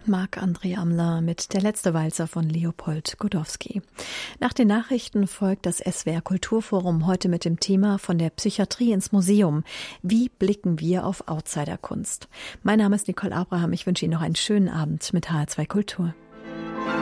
Marc-André Amler mit Der letzte Walzer von Leopold Godowsky. Nach den Nachrichten folgt das SWR Kulturforum heute mit dem Thema Von der Psychiatrie ins Museum. Wie blicken wir auf Outsiderkunst? Mein Name ist Nicole Abraham. Ich wünsche Ihnen noch einen schönen Abend mit HR2 Kultur.